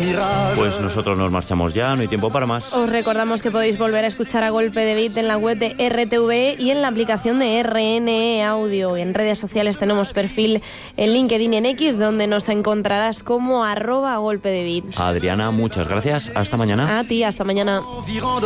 Pues nosotros nos marchamos ya, no hay tiempo para más. Os recordamos que podéis volver a escuchar A Golpe de Beat en la web de RTV y en la aplicación de RNE Audio. En redes sociales tenemos perfil en LinkedIn y en X, donde nos encontrarás como @golpedebeat. Adriana, muchas gracias. Hasta mañana. A ti, hasta mañana.